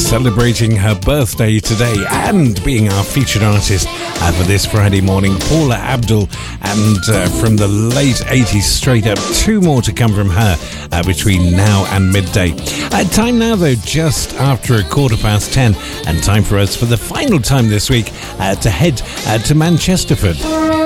celebrating her birthday today and being our featured artist for this Friday morning, Paula Abdul, and from the late 80s straight up, two more to come from her between now and midday. Time now though, just after 10:15, and time for us for the final time this week to head to Manchesterford.